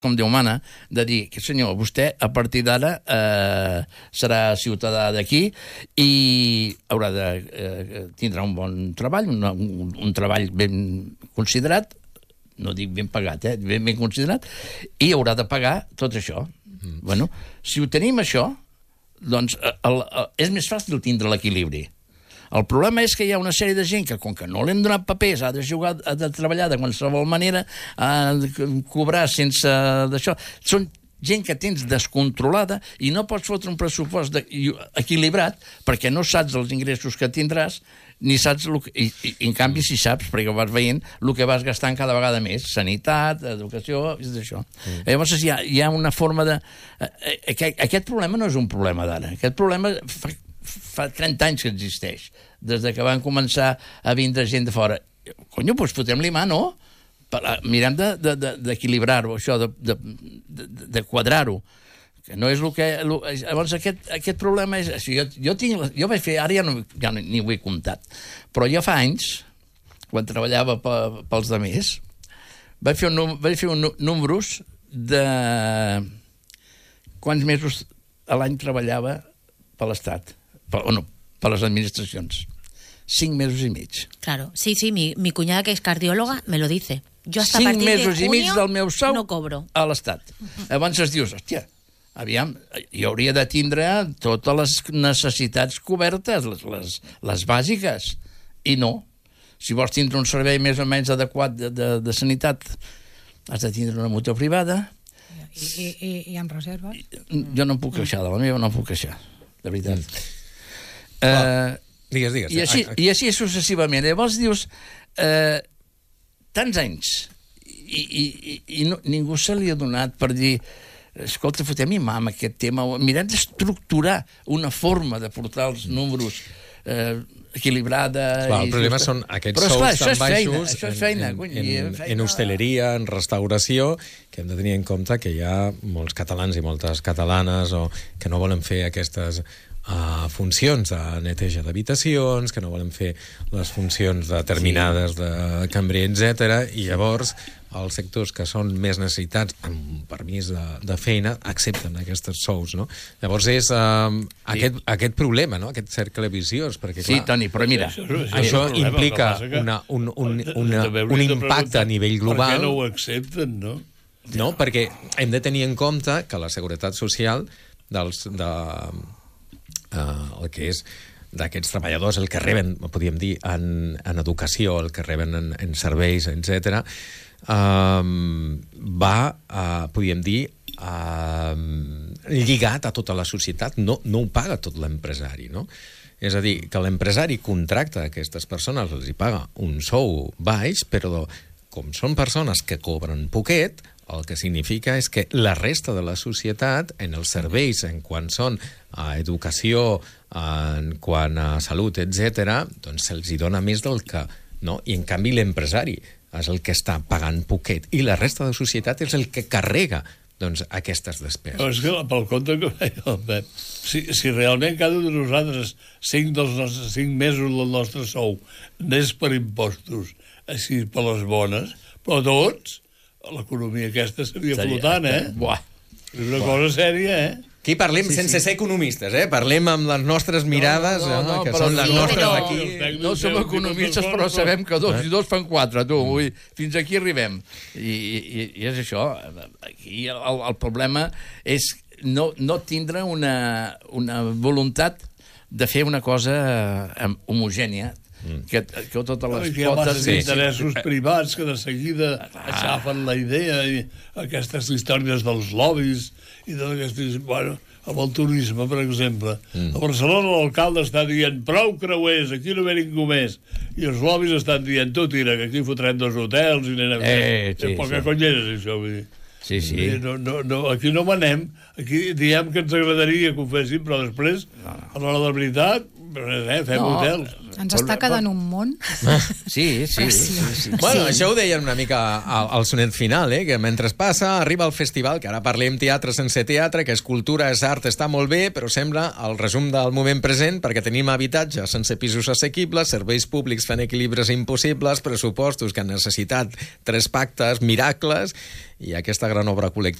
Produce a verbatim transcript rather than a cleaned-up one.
com Déu mana, de dir que, senyor, vostè a partir d'ara eh, serà ciutadà d'aquí i haurà de eh, tindrà un bon treball, un, un, un treball ben considerat, no dic ben pagat, eh, ben, ben considerat, i haurà de pagar tot això. Mm. Bueno, si ho tenim això, doncs el, el, és més fàcil tindre l'equilibri. El problema és que hi ha una sèrie de gent que, com que no li hem donat papers, ha de jugar, ha de treballar de qualsevol manera, ha de cobrar sense d'això. Són gent que tens descontrolada i no pots fotre un pressupost de, equilibrat perquè no saps els ingressos que tindràs ni saps... El que, i, i, en canvi, si saps, perquè ho vas veient, el que vas gastant cada vegada més. Sanitat, educació, és això. Mm. Llavors, hi ha, hi ha una forma de... Eh, aquest, aquest problema no és un problema d'ara. Aquest problema fa, fa trenta anys que existeix, des de que van començar a vindre gent de fora. Conyo, doncs fotem-li mà, no? Mirem d'equilibrar-ho, això, de, de, de, de quadrar-ho. Que no és el que... Llavors, aquest, aquest problema és... Jo, jo, tinc, jo vaig fer... Ara ja, no, ja ni ho he comptat. Però jo fa anys, quan treballava pels demés, vaig fer, un, vaig fer un, números de quants mesos a l'any treballava per l'Estat. Per, o no, per les administracions. Cinc mesos i mig. Claro, sí, sí, mi, mi cuñada que es cardióloga me lo dice. Yo hasta Cinc a partir mesos de i mig junio del meu sou no cobro. A l'Estat. Uh-huh. Llavors es dius, hòstia, aviam, jo hauria de tindre totes les necessitats cobertes, les, les, les bàsiques, i no. Si vols tindre un servei més o menys adequat de, de, de sanitat, has de tindre una mútua privada. I, i, i amb reserves? Jo no em puc queixar, de la meva no em puc queixar, de veritat. Mm. Uh, digues, digues. I així, I així successivament. Llavors dius, eh, tants anys, i, i, i no, ningú se li ha donat per dir, escolta, fotem-hi mà amb aquest tema, mirem d'estructurar una forma de portar els números eh, equilibrada. Clar, el i problema justa. són aquests Però, sous esclar, tan baixos feina, això és feina, en, cony, en, feina. en hostaleria, en restauració, que hem de tenir en compte que hi ha molts catalans i moltes catalanes o que no volen fer aquestes Uh, funcions de neteja d'habitacions, que no volen fer les funcions determinades sí. de cambrer, etcètera, i llavors els sectors que són més necessitats amb permís de, de feina accepten aquests sous, no? Llavors és uh, sí. aquest, aquest problema, no? Aquest cercle viciós, perquè clar... Sí, Toni, però mira... Això, això, això problema, implica que una, un, un, una, de, de un impacte a nivell global... Per què no ho accepten, no? No, perquè hem de tenir en compte que la seguretat social dels... De, Uh, el que és d'aquests treballadors, el que reben, podríem dir, en, en educació, el que reben en, en serveis, etcètera, uh, va, uh, podríem dir, uh, lligat a tota la societat, no, no ho paga tot l'empresari, no? És a dir, que l'empresari contracta aquestes persones, els hi paga un sou baix, però com són persones que cobren poquet, el que significa és que la resta de la societat, en els serveis, en quan són a educació, en quant a salut, etcètera, doncs se'ls hi dona més del que... No? I en canvi l'empresari és el que està pagant poquet i la resta de la societat és el que carrega doncs, aquestes despeses. Però és que, pel compte que veia el Pep, si, si realment cada un de nosaltres cinc, dels nostres, cinc mesos del nostre sou n'és per impostos, així per les bones, però tots, l'economia aquesta seria flotant, eh? Buah. És una Buah. cosa sèria, eh? Aquí parlem sí, sense sí. ser economistes, eh? Parlem amb les nostres mirades, no, no, no, no, que són les no, nostres no, aquí. No som economistes, però sabem que dos i dos fan quatre, tu. Vull, fins aquí arribem. I, i, i és això. Aquí el, el problema és no, no tindre una, una voluntat de fer una cosa homogènia, Mm. que, que totes les hi ha potes... sí, interessos sí. privats que de seguida ah. aixafen la idea i aquestes històries dels lobbies i de aquestes... Bueno, amb el turisme, per exemple. Mm. A Barcelona l'alcalde està dient prou creuers, aquí no ve ningú més. I els lobbies estan dient tu tira, que aquí fotrem dos hotels i anem... Eh, sí, però sí. què cony és això? Vull dir? Sí, sí. No, no, no, aquí no manem, aquí diem que ens agradaria que ho fessin, però després, no, no. a l'hora de veritat, eh, fem no. hotels. Ens està quedant un món. Sí, sí. sí, sí. Bueno, Sí. això ho deien una mica al, al sonet final, eh? Que mentre passa, arriba el festival, que ara parlem teatre sense teatre, que és cultura, és art, està molt bé, però sembla el resum del moment present, perquè tenim habitatge sense pisos assequibles, serveis públics fent equilibres impossibles, pressupostos que han necessitat tres pactes, miracles, i aquesta gran obra col·lectiva